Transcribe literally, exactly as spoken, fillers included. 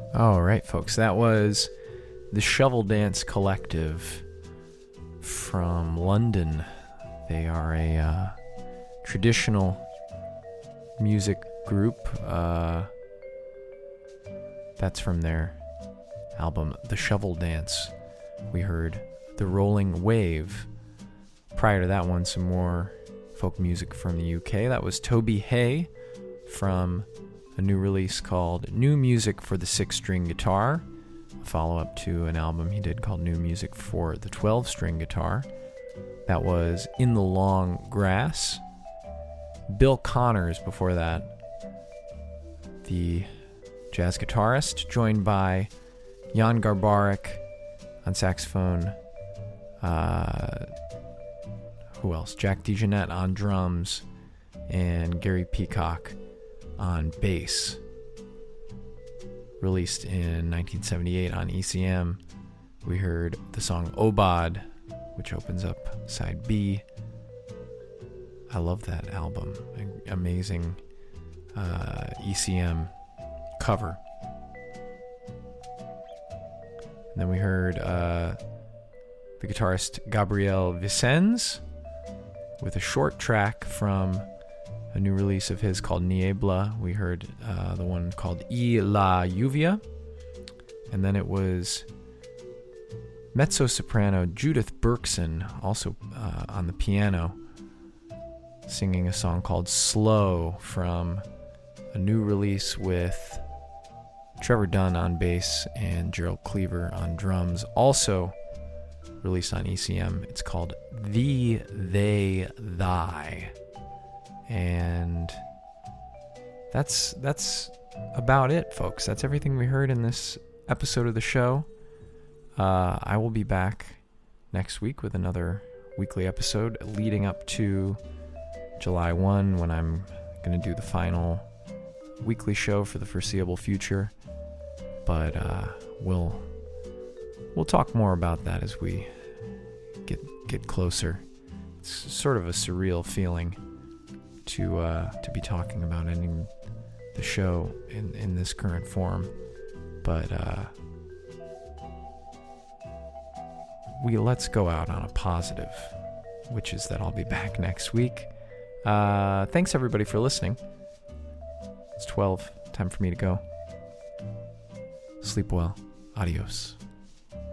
All right, folks, that was the Shovel Dance Collective from London. They are a uh, traditional music group. Uh, that's from their album, The Shovel Dance. We heard The Rolling Wave. Prior to that one, some more folk music from the U K. That was Toby Hay from a new release called New Music for the Six-String Guitar, a follow-up to an album he did called New Music for the twelve-String Guitar. That was In the Long Grass. Bill Connors before that, the jazz guitarist, joined by Jan Garbarek on saxophone. Uh, who else? Jack DeJohnette on drums, and Gary Peacock on bass. Released in nineteen seventy-eight on E C M, we heard the song Obad, which opens up side B. I love that album. Amazing uh, E C M cover. And then we heard uh, the guitarist Gabriel Vicens with a short track from a new release of his called Niebla. We heard uh, the one called Y La Lluvia. And then it was mezzo-soprano Judith Berkson, also uh, on the piano, singing a song called Slow from a new release with Trevor Dunn on bass and Gerald Cleaver on drums, also released on E C M. It's called Thee, They, Thy. And that's that's about it, folks. That's everything we heard in this episode of the show. Uh, I will be back next week with another weekly episode leading up to July first, when I'm going to do the final weekly show for the foreseeable future. But uh, we'll we'll talk more about that as we get get closer. It's sort of a surreal feeling to uh, to be talking about ending the show in, in this current form. But uh, we let's go out on a positive, which is that I'll be back next week. Uh, thanks everybody for listening. It's twelve. Time for me to go. Sleep well. Adios.